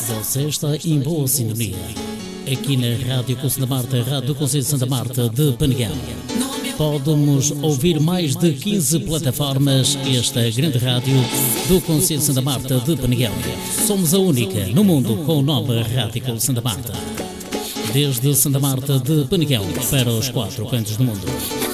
Você está em boa sintonia. Aqui na Rádio Conselho da Marta, Rádio do Conselho de Santa Marta de Penegal. Pode-nos ouvir mais de 15 plataformas. Esta grande rádio do Conselho de Santa Marta de Penegal. Somos a única no mundo com o nome Rádio Conselho de Santa Marta. Desde Santa Marta de Penegal para os 4 cantos do mundo.